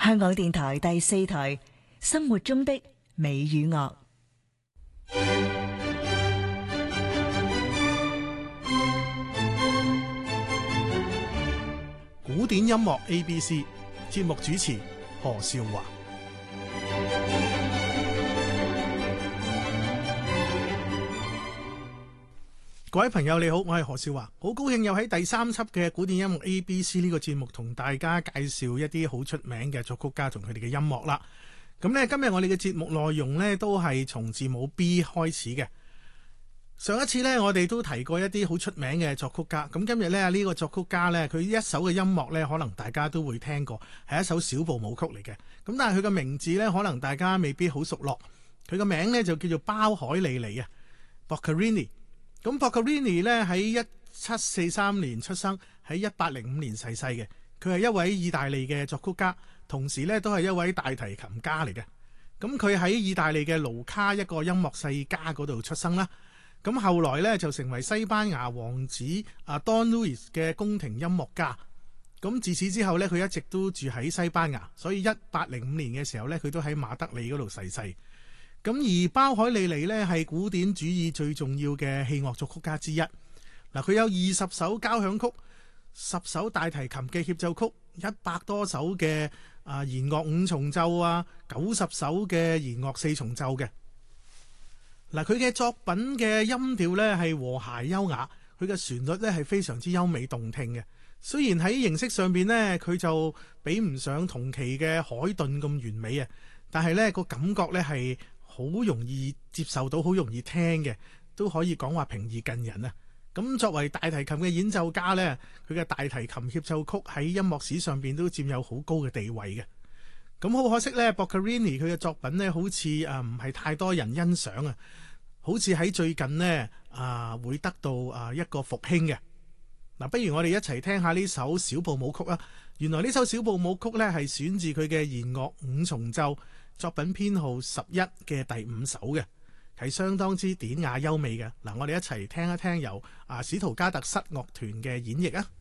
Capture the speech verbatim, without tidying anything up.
香港電台第四台，生活中的美與樂。 古典音樂 A B C 節目主持何少華。各位朋友你好，我係何少華，好高興又喺第三輯嘅古典音樂 A B C 呢個節目同大家介紹一啲好出名嘅作曲家同佢哋嘅音樂啦。咁呢，今日我哋嘅節目內容呢都係從字母 B 開始嘅。上一次呢，我哋都提過一啲好出名嘅作曲家。咁今日呢，呢個作曲家呢，佢一首嘅音樂呢，可能大家都會聽過，係一首小步舞曲嚟嘅。咁但係佢嘅名字呢，可能大家未必好熟絡。佢嘅名呢，就叫做包海利尼啊 Boccherini。咁 Boccherini 呢，喺一七四三年出生，喺一八零五年逝世嘅。佢係一位意大利嘅作曲家，同時呢都係一位大提琴家嚟嘅。咁佢喺意大利嘅盧卡一個音樂世家嗰度出生啦。咁後來呢，就成為西班牙王子啊 Don Luis 嘅宮廷音樂家。咁自此之後呢，佢一直都住喺西班牙，所以一八零五年嘅時候呢，佢都喺馬德里嗰度逝世。咁而包海利尼呢，係古典主義最重要嘅器樂作曲家之一。嗱，佢有二十首交響曲、十首大提琴嘅協奏曲、一百多首嘅啊弦樂五重奏啊、九十首嘅弦樂四重奏嘅。嗱，佢嘅作品嘅音調呢係和諧優雅，佢嘅旋律呢係非常之優美動聽嘅。雖然喺形式上邊呢，佢就比唔上同期嘅海頓咁完美啊，但係呢個感覺呢係好容易接受到，好容易聽嘅，都可以講話平易近人啊。咁作為大提琴嘅演奏家呢，佢嘅大提琴協奏曲喺音樂史上邊都佔有好高嘅地位嘅。咁好可惜呢 Boccherini 佢嘅作品呢，好似啊唔係太多人欣賞啊，好似喺最近呢啊會得到啊一個復興嘅。嗱，不如我哋一齊聽下呢首小步舞曲啊。原來呢首小步舞曲呢係選自佢嘅弦樂五重奏作品編號十一嘅第五首嘅，係相當之典雅優美嘅。嗱，我哋一齊聽一聽由啊史圖加特室樂團嘅演繹啊。